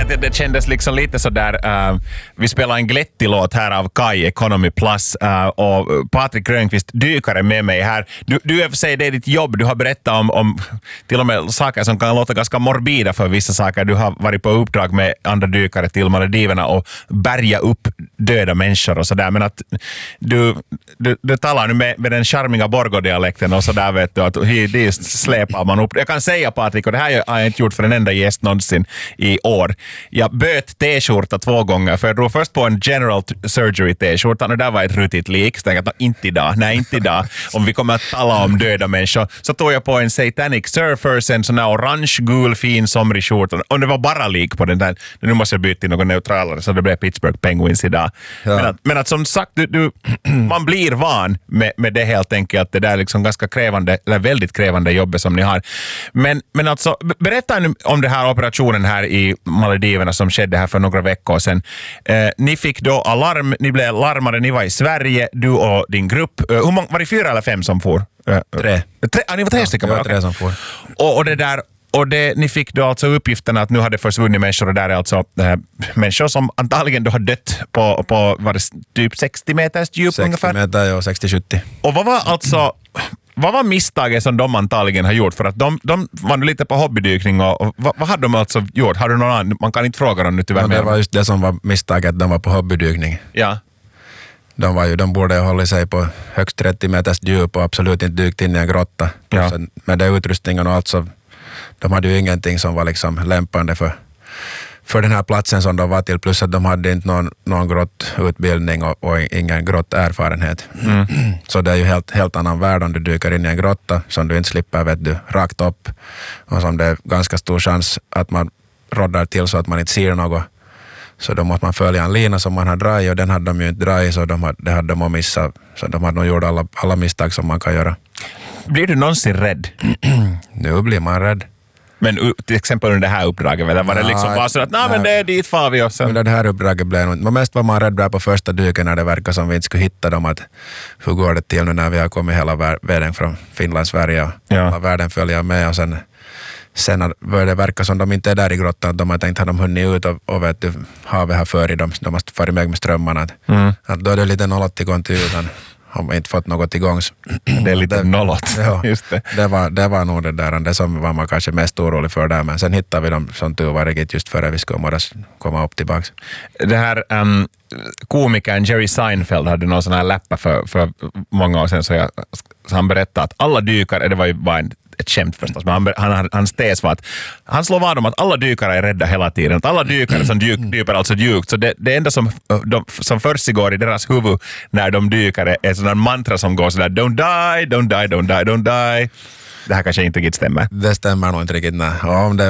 det kändes liksom lite sådär, vi spelar en glättig låt här av Kai, Economy Plus, och Patrik Grönqvist, dykare med mig här. Du säger det är ditt jobb, du har berättat om till och med saker som kan låta ganska morbida för vissa saker. Du har varit på uppdrag med andra dykare till Maldiverna och bärga upp döda människor och sådär, men att du talar nu med den charmiga Borgå-dialekten och sådär, vet du, att det släpar man upp. Jag kan säga, Patrik, och det här har jag inte gjort för en enda gäst någonsin i år. Jag böt t-skjorta 2 gånger, för jag drog först på en general surgery t-skjorta, och där var ett rutigt lik, så tänkte jag inte idag, om vi kommer att tala om döda människor. Så tog jag på en Satanic Surfers, en sån här orange, gul, fin, somrig skjorta, och det var bara lik på den där. Nu måste jag byta till något neutralare, så det blev Pittsburgh Penguins idag. Ja. Men att som sagt, man blir van med det helt enkelt, det där liksom ganska krävande, eller väldigt krävande jobbet som ni har. Men alltså, berätta nu om den här operationen här i Maldiverna som skedde här för några veckor sedan. Ni fick då alarm, ni blev larmade, ni var i Sverige, du och din grupp. Hur många, var det 4 eller 5 som får? 3. Ni var 3 stycken? Ja, 3 som får. Och det där, och ni fick då alltså uppgiften att nu hade försvunnit människor, och där är alltså människor som antagligen då har dött på var det typ 60 meters djup 60 ungefär? 60 meter, ja, 60-70. Och vad var misstaget som de antagligen har gjort? För att de var nu lite på hobbydykning, och vad hade de alltså gjort? Har du någon annan? Man kan inte fråga dem nu tyvärr. Ja, det var just det som var misstaget, de var på hobbydykning. Ja. De borde hålla sig på högst 30 meters djup och absolut inte dykt in i en grotta. Ja. Sen med den utrustningen och allt, så de hade ju ingenting som var liksom lämpande för den här platsen som de var till, plus att de hade inte någon grottutbildning och ingen grotterfarenhet. Så det är ju helt annan värld om du dyker in i en grotta som du inte slipper, vet du, rakt upp, och som det är ganska stor chans att man roddar till så att man inte ser något. Så då måste man följa en lina som man har dragit, och den hade de ju inte dragit, så det hade de missat. Så de hade nog gjort alla misstag som man kan göra. Blir du någonsin rädd? Nu blir man rädd. Men till exempel under det här uppdraget, eller var det liksom bara så att men det är dit far vi också? Under det här uppdraget blev nog, men mest var man rädd där på första dyken när det verkar som vi inte skulle hitta dem, att hur går det till nu när vi har kommit hela vägen från Finland, Sverige, och hela världen följer med, och sen börjar det verka som de inte är där i grottan, att de har tänkt att de hunnit ut och vet du, havet här för i dem, de måste fara iväg med strömmarna. Att då är det lite nollot igång till utan har man inte fått något igång. Det är lite nollot. Ja, just det. Det var nog det som var man kanske mest orolig för där, men sen hittade vi dem som tur var riktigt just före vi skulle komma upp tillbaks. Det här komikern Jerry Seinfeld hade någon sån här läppa för många år sedan, så han berättade att alla dykare, det var ju bara ett skämt förstås, men hans tes var att han slår vad om att alla dykare är rädda hela tiden, att alla dykare som dyker alltså djupt, så det enda som försiggår i deras huvud när de dyker är sådana mantra som går sådär don't die, don't die, don't die, don't die. Det här kanske inte riktigt stämmer. Det stämmer nog inte riktigt, nej.